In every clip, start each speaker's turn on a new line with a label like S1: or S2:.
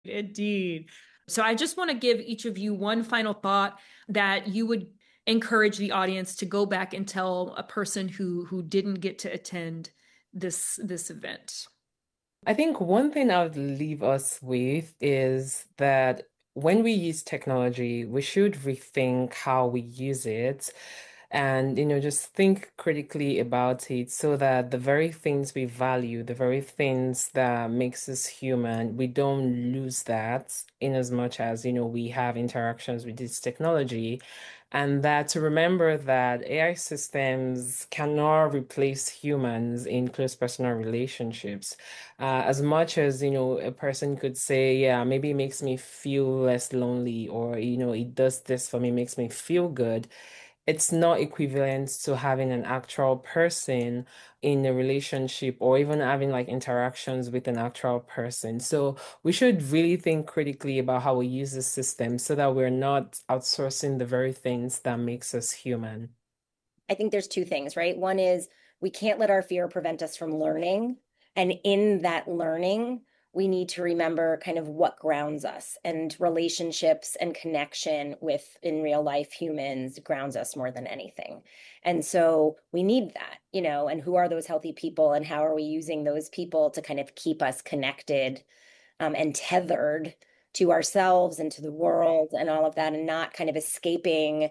S1: Indeed. So I just want to give each of you one final thought that you would encourage the audience to go back and tell a person who didn't get to attend this event.
S2: I think one thing I would leave us with is that when we use technology, we should rethink how we use it and, just think critically about it so that the very things we value, the very things that makes us human, we don't lose that in as much as, we have interactions with this technology. And that to remember that AI systems cannot replace humans in close personal relationships. As much as, a person could say, yeah, maybe it makes me feel less lonely, or, it does this for me, makes me feel good. It's not equivalent to having an actual person in a relationship or even having like interactions with an actual person. So we should really think critically about how we use the system so that we're not outsourcing the very things that makes us human.
S3: I think there's two things, right? One is we can't let our fear prevent us from learning. And in that learning, we need to remember kind of what grounds us, and relationships and connection with in real life humans grounds us more than anything. And so we need that, and who are those healthy people and how are we using those people to kind of keep us connected and tethered to ourselves and to the world and all of that, and not kind of escaping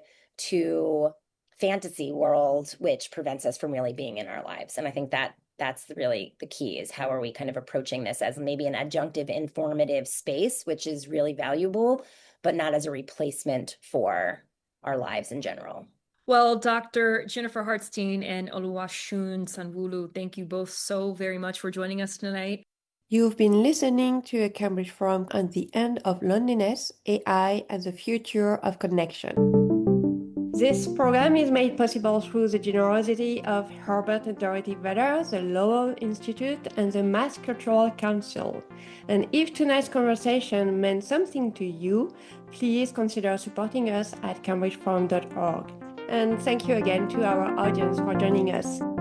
S3: to fantasy world, which prevents us from really being in our lives. And I think that that's really the key, is how are we kind of approaching this as maybe an adjunctive, informative space, which is really valuable, but not as a replacement for our lives in general.
S1: Well, Dr. Jennifer Hartstein and Oluwashun Sanwulu, thank you both so very much for joining us tonight.
S4: You've been listening to a Cambridge Forum on the end of loneliness, AI, and the future of connection. This program is made possible through the generosity of Herbert and Dorothy Vedder, the Lowell Institute, and the Mass Cultural Council. And if tonight's conversation meant something to you, please consider supporting us at cambridgeforum.org. And thank you again to our audience for joining us.